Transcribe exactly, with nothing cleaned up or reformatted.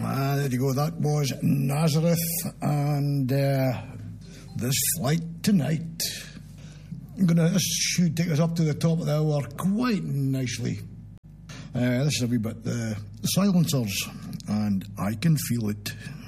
Ah, there you go. That was Nazareth and uh, This Flight Tonight. I'm gonna. This should take us up to the top of the hour quite nicely. Uh, this is a wee bit the uh, Silencers, and I Can Feel It.